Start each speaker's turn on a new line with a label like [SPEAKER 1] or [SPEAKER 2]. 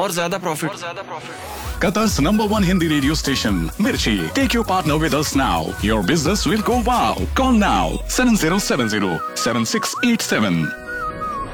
[SPEAKER 1] और ज्यादा profit.
[SPEAKER 2] Qatar's #1 Hindi radio station, Mirchi. Take your partner with us now. Your business will go wow. Call now 7070 7687.